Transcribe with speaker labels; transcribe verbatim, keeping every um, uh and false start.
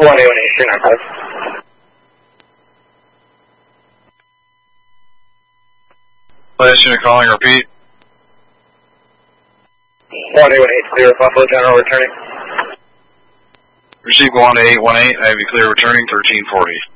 Speaker 1: one eight one eight, three nine five.
Speaker 2: Last unit calling, repeat.
Speaker 1: one eight one eight, clear, Buffalo General returning.
Speaker 2: Receive one eight one eight, I have you clear returning thirteen forty.